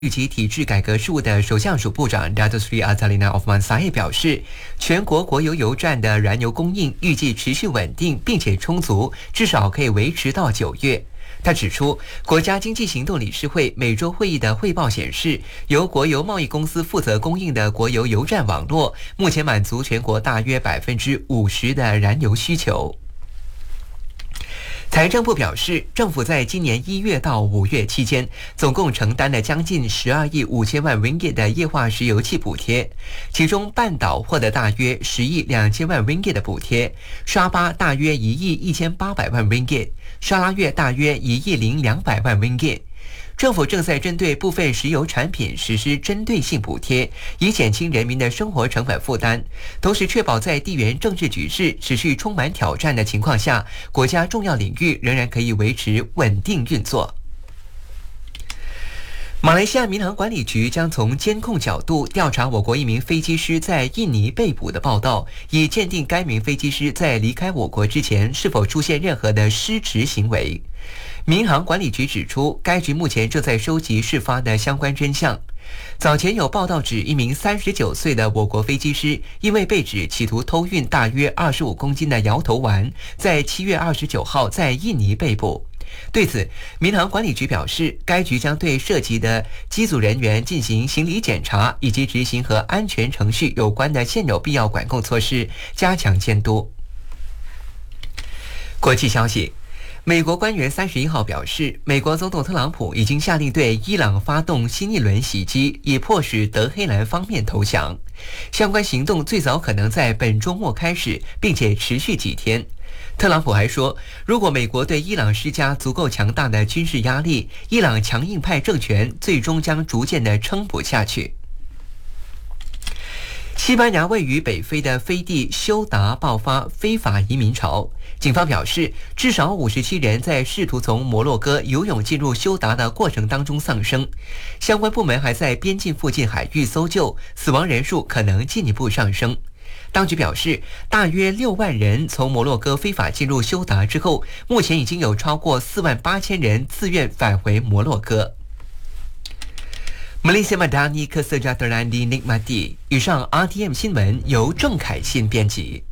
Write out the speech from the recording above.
及体制改革事务的首相署部长 Datuk Seri Azalina Othman Said 表示，全国国有油站的燃油供应预计持续稳定并且充足，至少可以维持到9月。他指出，国家经济行动理事会每周会议的汇报显示，由国油贸易公司负责供应的国油油站网络，目前满足全国大约50%的燃油需求。财政部表示，政府在今年1月到5月期间，总共承担了将近12亿5千万 ringgit 的液化石油气补贴，其中半岛获得大约10亿2千万 ringgit 的补贴，沙巴大约1亿1800万 ringgit， 沙拉越大约1亿0200万 ringgit。政府正在针对部分石油产品实施针对性补贴，以减轻人民的生活成本负担，同时确保在地缘政治局势持续充满挑战的情况下，国家重要领域仍然可以维持稳定运作。马来西亚民航管理局将从监控角度调查我国一名飞机师在印尼被捕的报道，以鉴定该名飞机师在离开我国之前是否出现任何的失职行为。民航管理局指出，该局目前正在收集事发的相关真相。早前有报道指，一名39岁的我国飞机师因为被指企图偷运大约25公斤的摇头丸，在7月29号在印尼被捕。对此，民航管理局表示，该局将对涉及的机组人员进行行李检查，以及执行和安全程序有关的现有必要管控措施，加强监督。国际消息，美国官员31号表示，美国总统特朗普已经下令对伊朗发动新一轮袭击，以迫使德黑兰方面投降。相关行动最早可能在本周末开始，并且持续几天。特朗普还说，如果美国对伊朗施加足够强大的军事压力，伊朗强硬派政权最终将逐渐地撑不下去。西班牙位于北非的飞地休达爆发非法移民潮，警方表示，至少57人在试图从摩洛哥游泳进入休达的过程当中丧生。相关部门还在边境附近海域搜救，死亡人数可能进一步上升。当局表示，大约6万人从摩洛哥非法进入休达之后，目前已经有超过4万8千人自愿返回摩洛哥。Malaysia Madani Kesejahteraan dinikmati。以上 RTM 新闻由郑凯欣编辑。